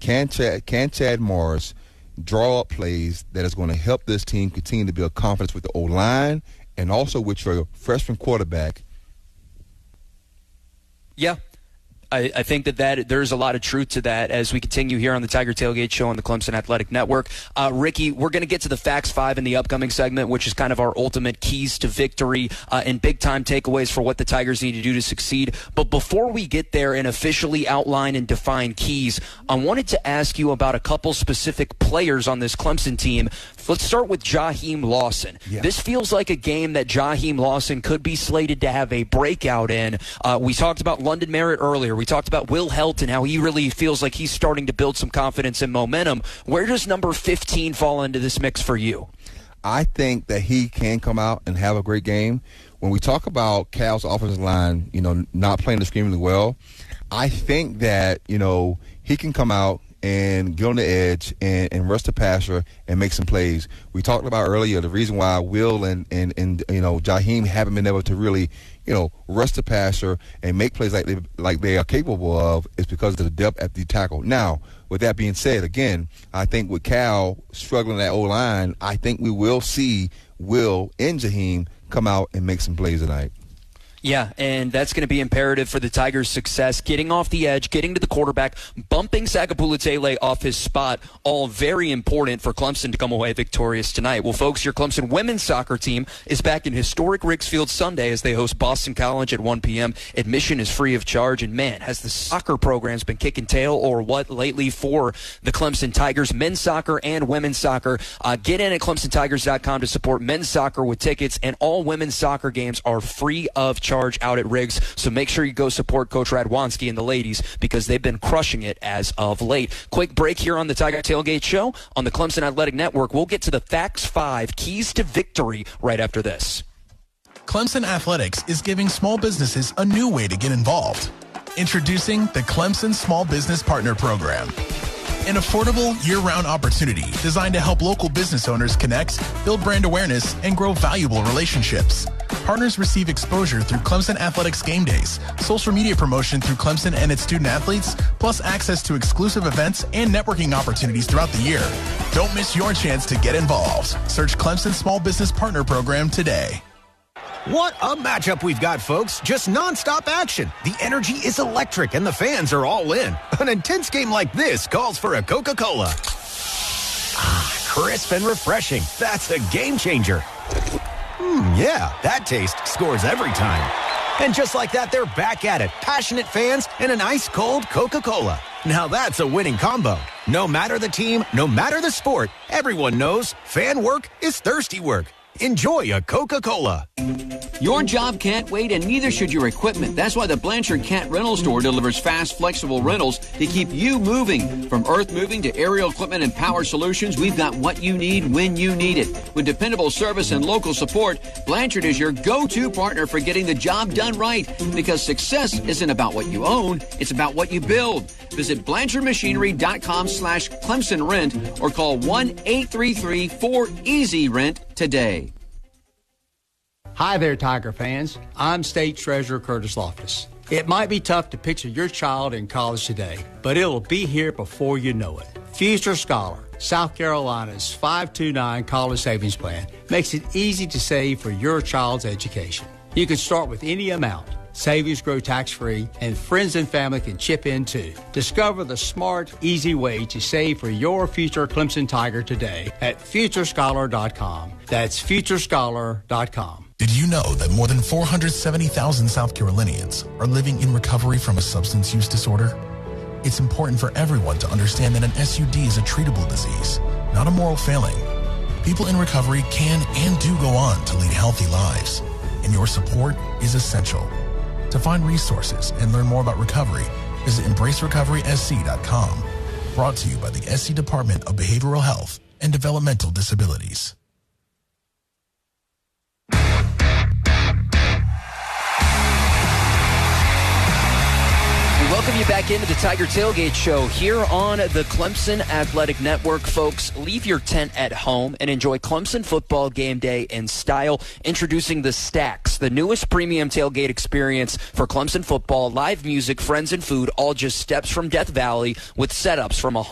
Can Chad Morris draw up plays that is going to help this team continue to build confidence with the O-line and also with your freshman quarterback? Yeah. I think that there's a lot of truth to that as we continue here on the Tiger Tailgate Show on the Clemson Athletic Network. Ricky, we're going to get to the Facts 5 in the upcoming segment, which is kind of our ultimate keys to victory and big-time takeaways for what the Tigers need to do to succeed. But before we get there and officially outline and define keys, I wanted to ask you about a couple specific players on this Clemson team. Let's start with Jaheim Lawson. Yeah. This feels like a game that Jaheim Lawson could be slated to have a breakout in. We talked about London Merritt earlier. We talked about Will Helton, how he really feels like he's starting to build some confidence and momentum. Where does number 15 fall into this mix for you? I think that he can come out and have a great game. When we talk about Cal's offensive line, not playing extremely well, I think that, he can come out and get on the edge and rush the passer and make some plays. We talked about earlier the reason why Will and Jaheim haven't been able to really, rush the passer and make plays like they are capable of is because of the depth at the tackle. Now, with that being said, again, I think with Cal struggling at O-line, I think we will see Will and Jaheim come out and make some plays tonight. Yeah, and that's going to be imperative for the Tigers' success. Getting off the edge, getting to the quarterback, bumping Sagapulutele off his spot, all very important for Clemson to come away victorious tonight. Well, folks, your Clemson women's soccer team is back in historic Riggs Field Sunday as they host Boston College at 1 p.m. Admission is free of charge, and man, has the soccer program's been kicking tail or what lately for the Clemson Tigers, men's soccer and women's soccer. Get in at ClemsonTigers.com to support men's soccer with tickets, and all women's soccer games are free of charge out at Riggs, so make sure you go support Coach Radwanski and the ladies because they've been crushing it as of late. Quick break here on the Tiger Tailgate Show on the Clemson Athletic Network. We'll get to the Facts 5 keys to victory right after this. Clemson Athletics is giving small businesses a new way to get involved. Introducing the Clemson Small Business Partner Program. An affordable, year-round opportunity designed to help local business owners connect, build brand awareness, and grow valuable relationships. Partners receive exposure through Clemson Athletics game days, social media promotion through Clemson and its student athletes, plus access to exclusive events and networking opportunities throughout the year. Don't miss your chance to get involved. Search Clemson Small Business Partner Program today. What a matchup we've got, folks. Just nonstop action. The energy is electric and the fans are all in. An intense game like this calls for a Coca-Cola. Crisp and refreshing. That's a game changer. Yeah, that taste scores every time. And just like that, they're back at it. Passionate fans and an ice-cold Coca-Cola. Now that's a winning combo. No matter the team, no matter the sport, everyone knows fan work is thirsty work. Enjoy a Coca-Cola. Your job can't wait, and neither should your equipment. That's why the Blanchard Cat Rental Store delivers fast, flexible rentals to keep you moving. From earth moving to aerial equipment and power solutions, we've got what you need when you need it. With dependable service and local support, Blanchard is your go-to partner for getting the job done right. Because success isn't about what you own, it's about what you build. Visit BlanchardMachinery.com/Clemson Rent or call 1-833-4EASY-RENT today. Hi there, Tiger fans. I'm State Treasurer Curtis Loftus. It might be tough to picture your child in college today, but it'll be here before you know it. Future Scholar, South Carolina's 529 college savings plan, makes it easy to save for your child's education. You can start with any amount. Savings grow tax-free, and friends and family can chip in too. Discover the smart, easy way to save for your future Clemson Tiger today at FutureScholar.com. That's FutureScholar.com. Did you know that more than 470,000 South Carolinians are living in recovery from a substance use disorder? It's important for everyone to understand that an SUD is a treatable disease, not a moral failing. People in recovery can and do go on to lead healthy lives, and your support is essential. To find resources and learn more about recovery, visit EmbraceRecoverySC.com. Brought to you by the SC Department of Behavioral Health and Developmental Disabilities. Welcome you back into the Tiger Tailgate Show here on the Clemson Athletic Network. Folks, leave your tent at home and enjoy Clemson football game day in style. Introducing the Stacks, the newest premium tailgate experience for Clemson football. Live music, friends, and food, all just steps from Death Valley with setups from